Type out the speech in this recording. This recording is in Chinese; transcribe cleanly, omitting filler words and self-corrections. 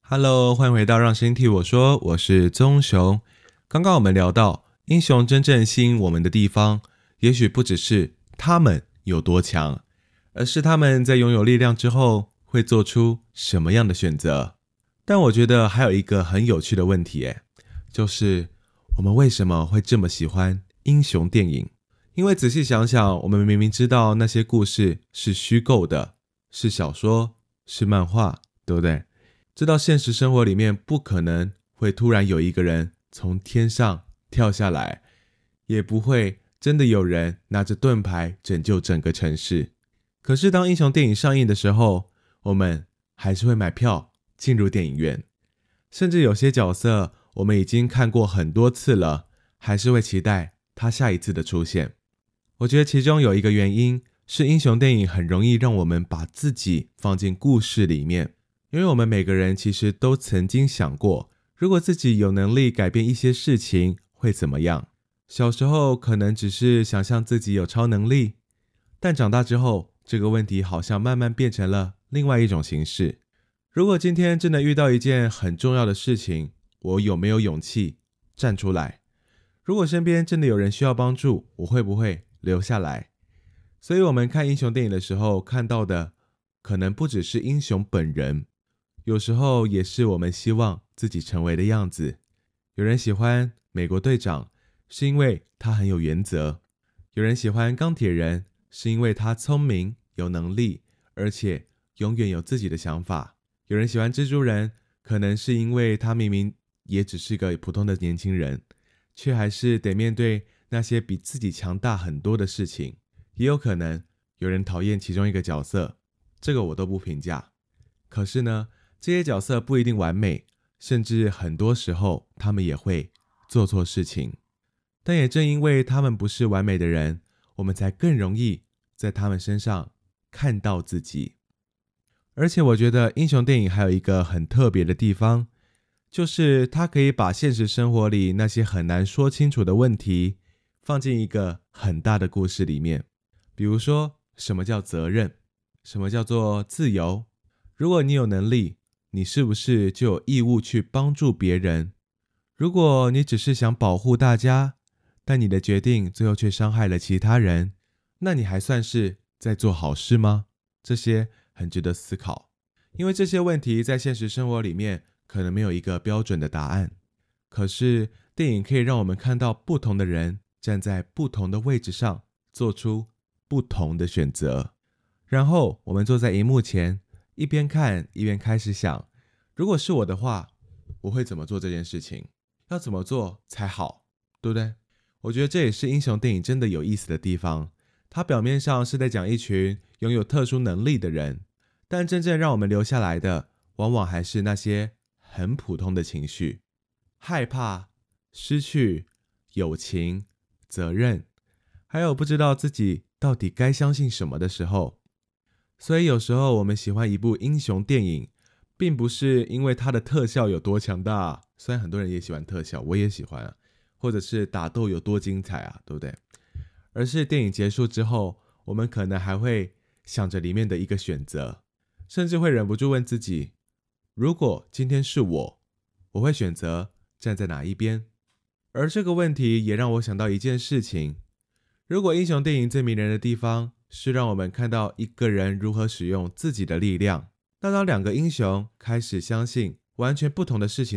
Hello，欢迎回到让声音替我说，我是棕熊。刚刚我们聊到，英雄真正吸引我们的地方，也许不只是他们有多强，而是他们在拥有力量之后会做出什么样的选择。但我觉得还有一个很有趣的问题，就是我们为什么会这么喜欢英雄电影？因为仔细想想，我们明明知道那些故事是虚构的，是小说，是漫画，对不对？知道现实生活里面不可能会突然有一个人从天上跳下来，也不会真的有人拿着盾牌拯救整个城市。可是当英雄电影上映的时候，我们还是会买票进入电影院，甚至有些角色我们已经看过很多次了，还是会期待他下一次的出现。我觉得其中有一个原因是英雄电影很容易让我们把自己放进故事里面，因为我们每个人其实都曾经想过，如果自己有能力改变一些事情会怎么样。小时候可能只是想象自己有超能力，但长大之后这个问题好像慢慢变成了另外一种形式。如果今天真的遇到一件很重要的事情，我有没有勇气站出来？如果身边真的有人需要帮助，我会不会留下来？所以我们看英雄电影的时候看到的可能不只是英雄本人，有时候也是我们希望自己成为的样子。有人喜欢美国队长，是因为他很有原则；有人喜欢钢铁人，是因为他聪明、有能力，而且永远有自己的想法；有人喜欢蜘蛛人，可能是因为他明明也只是个普通的年轻人，却还是得面对那些比自己强大很多的事情。也有可能有人讨厌其中一个角色，这个我都不评价。可是呢，这些角色不一定完美，甚至很多时候他们也会做错事情。但也正因为他们不是完美的人，我们才更容易在他们身上看到自己。而且我觉得英雄电影还有一个很特别的地方，就是它可以把现实生活里那些很难说清楚的问题放进一个很大的故事里面。比如说，什么叫责任？什么叫做自由？如果你有能力，你是不是就有义务去帮助别人？如果你只是想保护大家，但你的决定最后却伤害了其他人，那你还算是在做好事吗？这些很值得思考，因为这些问题在现实生活里面可能没有一个标准的答案。可是电影可以让我们看到不同的人站在不同的位置上，做出不同的选择。然后我们坐在荧幕前，一边看一边开始想，如果是我的话，我会怎么做这件事情？要怎么做才好，对不对？我觉得这也是英雄电影真的有意思的地方。它表面上是在讲一群拥有特殊能力的人，但真正让我们留下来的，往往还是那些很普通的情绪：害怕、失去、友情、责任，还有不知道自己到底该相信什么的时候。所以有时候我们喜欢一部英雄电影，并不是因为它的特效有多强大，虽然很多人也喜欢特效，我也喜欢或者是打斗有多精彩对不对？而是电影结束之后，我们可能还会想着里面的一个选择，甚至会忍不住问自己，如果今天是我会选择站在哪一边？而这个问题也让我想到一件事情，如果英雄电影最迷人的地方是让我们看到一个人如何使用自己的力量，那当两个英雄开始相信完全不同的事情